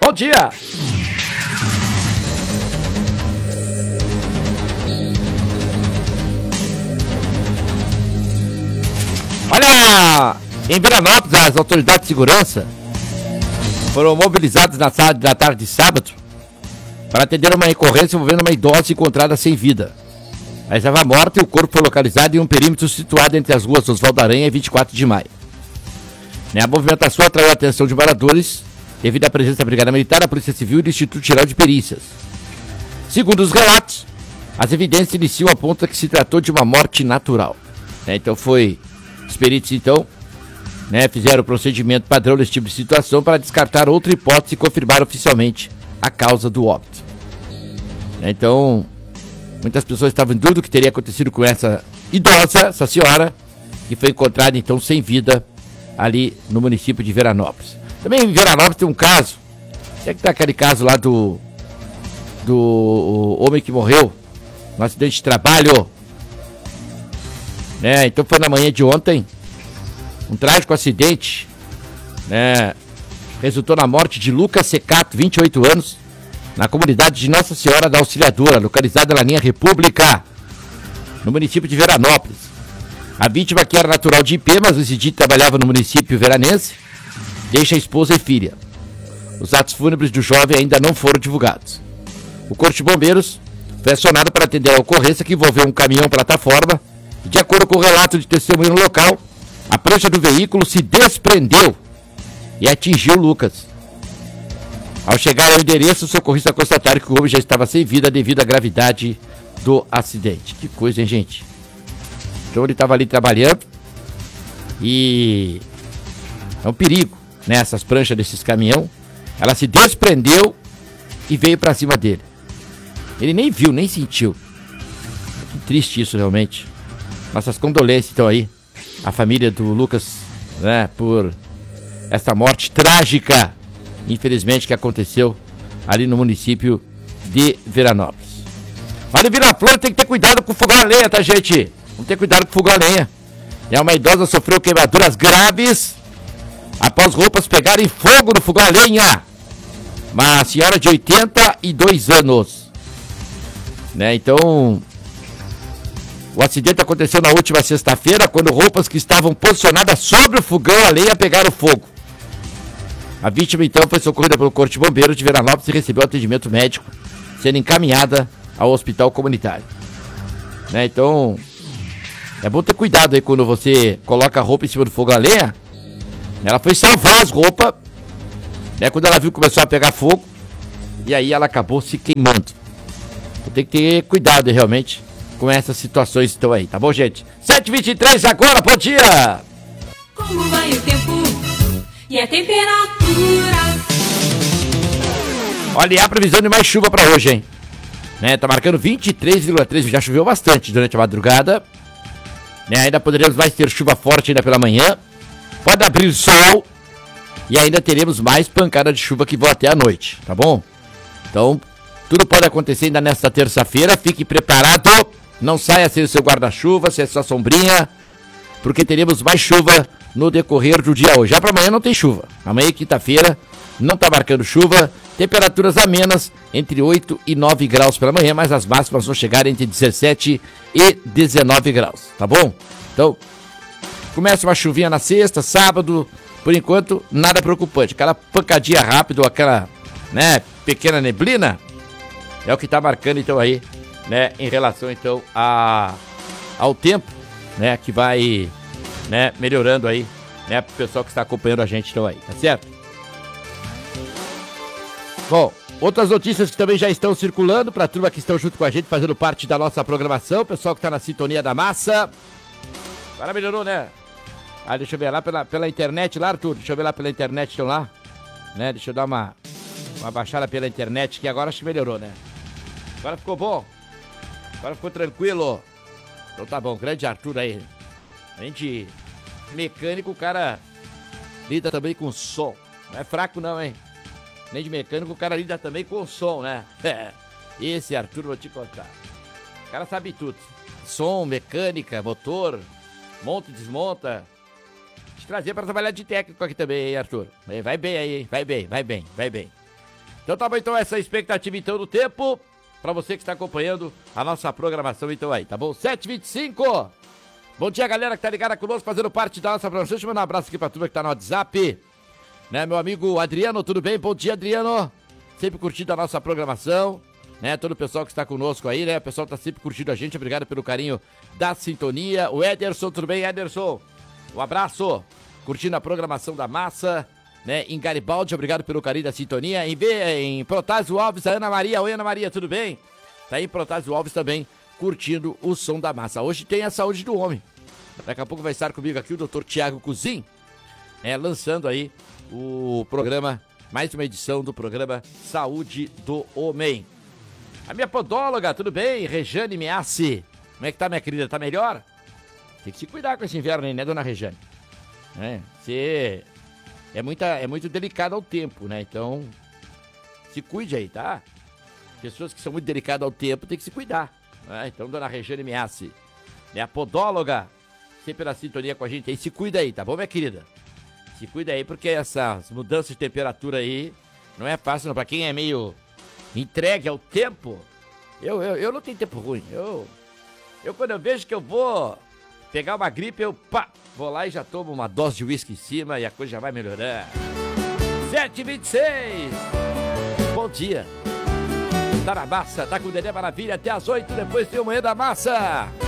bom dia! Olha, em Veranópolis, as autoridades de segurança foram mobilizadas na tarde de sábado para atender uma ocorrência envolvendo uma idosa encontrada sem vida. Ela estava morta e o corpo foi localizado em um perímetro situado entre as ruas Oswaldo Aranha e 24 de maio. A movimentação atraiu a atenção de moradores devido à presença da Brigada Militar, da Polícia Civil e do Instituto Geral de Perícias. Segundo os relatos, as evidências iniciam apontam que se tratou de uma morte natural. Então os peritos fizeram o procedimento padrão desse tipo de situação para descartar outra hipótese e confirmar oficialmente a causa do óbito. Então, muitas pessoas estavam em dúvida o que teria acontecido com essa idosa, essa senhora, que foi encontrada então sem vida ali no município de Veranópolis. Também em Veranópolis tem um caso, é que tá aquele caso lá do homem que morreu no acidente de trabalho. Então foi na manhã de ontem, um trágico acidente, resultou na morte de Lucas Secato, 28 anos, na comunidade de Nossa Senhora da Auxiliadora, localizada na linha República, no município de Veranópolis. A vítima, que era natural de IP, mas residia e trabalhava no município veranense, deixa a esposa e filha. Os atos fúnebres do jovem ainda não foram divulgados. O Corpo de Bombeiros foi acionado para atender a ocorrência que envolveu um caminhão-plataforma e, de acordo com o relato de testemunho no local, a prancha do veículo se desprendeu e atingiu Lucas. Ao chegar ao endereço, os socorristas constataram que o homem já estava sem vida devido à gravidade do acidente. Que coisa, hein, gente? Então ele estava ali trabalhando e é um perigo, né? Essas pranchas desses caminhão, ela se desprendeu e veio para cima dele. Ele nem viu, nem sentiu. Que triste isso, realmente. Nossas condolências, então, aí a família do Lucas, né, por essa morte trágica, infelizmente, que aconteceu ali no município de Veranópolis. Olha, Viraflor, tem que ter cuidado com o fogão a lenha, tá, gente? Vamos ter cuidado com o fogão a lenha. Uma idosa sofreu queimaduras graves após roupas pegarem fogo no fogão a lenha. Uma senhora de 82 anos. Então, o acidente aconteceu na última sexta-feira, quando roupas que estavam posicionadas sobre o fogão a lenha pegaram fogo. A vítima, então, foi socorrida pelo Corpo de Bombeiros de Veranópolis e recebeu atendimento médico, sendo encaminhada ao hospital comunitário. Então, é bom ter cuidado aí quando você coloca a roupa em cima do fogo a lenha. Ela foi salvar as roupas, quando ela viu que começou a pegar fogo, e aí ela acabou se queimando. Então, tem que ter cuidado, realmente, com essas situações que estão aí, tá bom, gente? 7h23 agora, bom dia! Como vai o tempo e a temperatura? Olha, e a previsão de mais chuva para hoje, hein? Tá marcando 23,3, já choveu bastante durante a madrugada. Ainda poderemos mais ter chuva forte ainda pela manhã. Pode abrir sol e ainda teremos mais pancada de chuva que vão até a noite, tá bom? Então, tudo pode acontecer ainda nesta terça-feira, fique preparado. Não saia sem o seu guarda-chuva, sem a sua sombrinha, porque teremos mais chuva no decorrer do dia hoje. Já para amanhã não tem chuva. Amanhã, quinta-feira, não está marcando chuva. Temperaturas amenas, entre 8 e 9 graus pela manhã, mas as máximas vão chegar entre 17 e 19 graus, tá bom? Então, começa uma chuvinha na sexta, sábado, por enquanto, nada preocupante. Aquela pancadinha rápida, aquela, pequena neblina, é o que está marcando, então, aí, em relação, então, ao tempo, que vai, melhorando aí, pro pessoal que está acompanhando a gente, então, aí, tá certo? Bom, outras notícias que também já estão circulando para a turma que estão junto com a gente, fazendo parte da nossa programação, pessoal que está na sintonia da massa. Agora melhorou, né? Deixa eu ver lá pela internet lá, Arthur, deixa eu ver lá pela internet, estão lá, deixa eu dar uma baixada pela internet, que agora acho que melhorou, né? Agora ficou bom, agora ficou tranquilo. Então tá bom, grande Arthur aí. Além de mecânico, o cara lida também com som, não é fraco não, hein? Nem de mecânico, o cara lida também com som, né? Esse Arthur, vou te contar. O cara sabe tudo. Som, mecânica, motor, monta e desmonta. Te trazer para trabalhar de técnico aqui também, hein, Arthur? Vai bem aí, hein? Vai bem. Então tá bom, então essa expectativa então do tempo, pra você que está acompanhando a nossa programação então aí, tá bom? 7h25. Bom dia, galera que tá ligada conosco, fazendo parte da nossa programação. Deixa eu mandar um abraço aqui pra turma que tá no WhatsApp. Né, meu amigo Adriano, tudo bem? Bom dia, Adriano. Sempre curtindo a nossa programação, né? Todo o pessoal que está conosco aí, né? O pessoal tá sempre curtindo a gente, obrigado pelo carinho da sintonia. O Ederson, tudo bem, Ederson? Um abraço. Curtindo a programação da massa, né? Em Garibaldi, obrigado pelo carinho da sintonia. Em Protásio Alves, a Ana Maria. Oi, Ana Maria, tudo bem? Tá aí em Protásio Alves também, curtindo o som da massa. Hoje tem a saúde do homem. Daqui a pouco vai estar comigo aqui o Dr. Tiago Cuzin, lançando aí o programa, mais uma edição do programa Saúde do Homem. A minha podóloga, tudo bem? Rejane Miassi. Como é que tá, minha querida? Tá melhor? Tem que se cuidar com esse inverno aí, né, dona Rejane? Você é muito delicado ao tempo, né? Então, se cuide aí, tá? Pessoas que são muito delicadas ao tempo tem que se cuidar. Né? Então, dona Rejane Miassi, né, a podóloga, sempre na sintonia com a gente aí, se cuida aí, tá bom, minha querida? Se cuida aí, porque essas mudanças de temperatura aí não é fácil, não. Pra quem é meio entregue ao tempo, eu não tenho tempo ruim. Eu quando eu vejo que eu vou pegar uma gripe, vou lá e já tomo uma dose de uísque em cima e a coisa já vai melhorando. 7h26. Bom dia. Tá na massa, tá com o Dedé Maravilha até as 8, depois tem o Manhã da Massa.